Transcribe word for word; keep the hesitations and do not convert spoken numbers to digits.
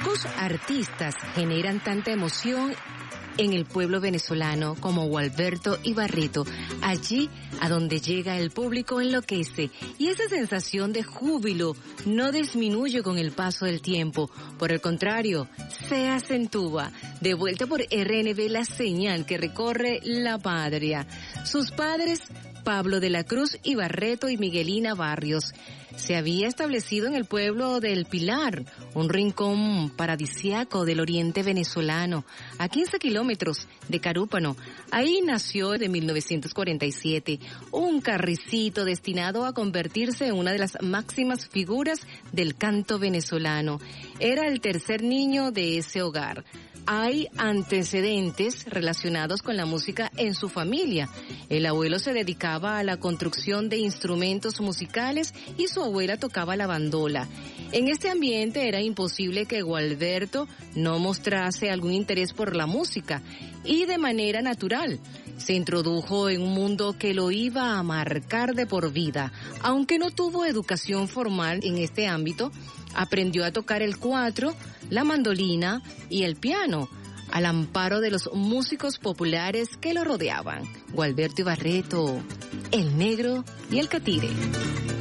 Pocos artistas generan tanta emoción en el pueblo venezolano como Gualberto Ibarreto. Allí a donde llega el público enloquece y esa sensación de júbilo no disminuye con el paso del tiempo. Por el contrario, se acentúa. De vuelta por R N V, la señal que recorre la patria. Sus padres, Pablo de la Cruz Ibarreto y Miguelina Barrios, se había establecido en el pueblo del Pilar, un rincón paradisiaco del oriente venezolano, a quince kilómetros de Carúpano. Ahí nació de mil novecientos cuarenta y siete un carricito destinado a convertirse en una de las máximas figuras del canto venezolano. Era el tercer niño de ese hogar. Hay antecedentes relacionados con la música en su familia. El abuelo se dedicaba a la construcción de instrumentos musicales y su abuela tocaba la bandola. En este ambiente era imposible que Gualberto no mostrase algún interés por la música y de manera natural se introdujo en un mundo que lo iba a marcar de por vida. Aunque no tuvo educación formal en este ámbito, aprendió a tocar el cuatro, la mandolina y el piano, al amparo de los músicos populares que lo rodeaban. Gualberto Ibarreto, el Negro y el Catire.